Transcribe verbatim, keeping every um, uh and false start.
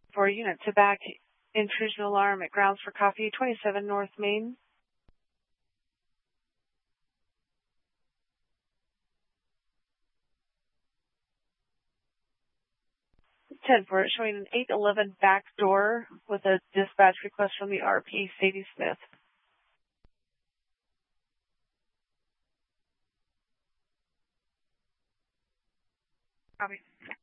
For unit to back intrusion alarm at grounds for coffee, twenty-seven North Main. ten for it, showing an eight eleven back door with a dispatch request from the R P, Sadie Smith. Copy.